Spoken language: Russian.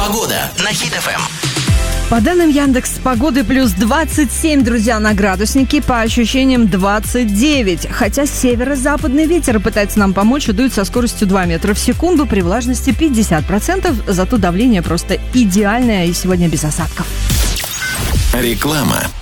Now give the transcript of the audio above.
Погода на Хит ФМ. По данным Яндекс.Погоды, плюс 27, друзья, на градуснике, по ощущениям 29. Хотя северо-западный ветер пытается нам помочь и дует со скоростью 2 метра в секунду при влажности 50%. Зато давление просто идеальное и сегодня без осадков. Реклама.